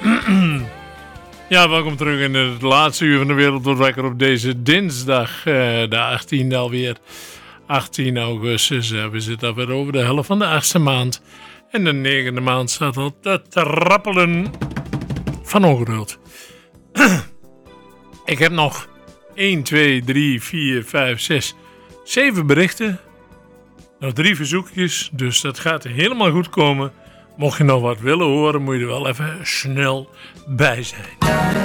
Ja, welkom terug in het laatste uur van de Wereld wordt Wakker op deze dinsdag, de 18e alweer. 18 augustus, we zitten alweer over de helft van de 8e maand. En de 9e maand staat al te trappelen van ongeduld. Ik heb nog 1, 2, 3, 4, 5, 6, 7 berichten. Nog 3 verzoekjes, dus dat gaat helemaal goed komen. Mocht je nog wat willen horen, moet je er wel even snel bij zijn.